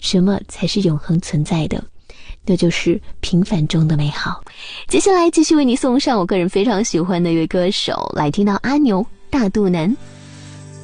什么才是永恒存在的，那就是平凡中的美好。接下来继续为你送上我个人非常喜欢的一位歌手，来听到阿牛大肚腩。